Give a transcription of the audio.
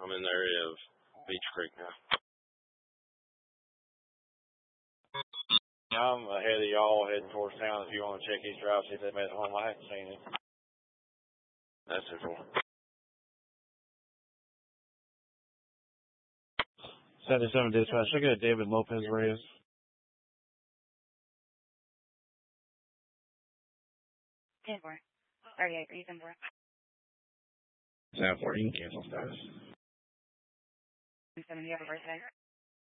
I'm in the area of Beach Creek now. I'm ahead of y'all heading towards town. If you want to check these drives, see if they made it home. I haven't seen it. That's it for 77 dispatch. Look at David Lopez Reyes. Ten four. Sorry, are you 10-4? 7-4, you can cancel status. 7, do you have a birthday?